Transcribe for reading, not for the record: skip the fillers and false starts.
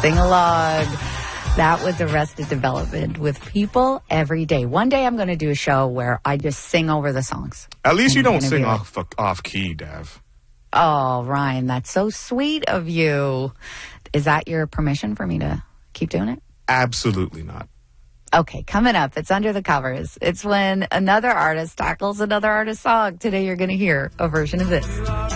sing along. That was Arrested Development with People Every Day. One day I'm going to do a show where I just sing over the songs. At least you don't sing off key, Dav. Oh, Ryan, that's so sweet of you. Is that your permission for me to keep doing it? Absolutely not. Okay, coming up, it's Under the Covers. It's when another artist tackles another artist's song. Today you're going to hear a version of this.